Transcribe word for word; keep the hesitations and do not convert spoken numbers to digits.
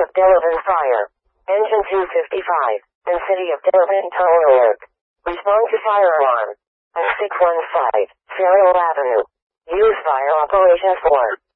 of Delavan Fire. Engine two fifty-five. And City of Delavan Tower Alert. Respond to fire alarm. At six one five, Farrell Avenue. Use Fire Operations four.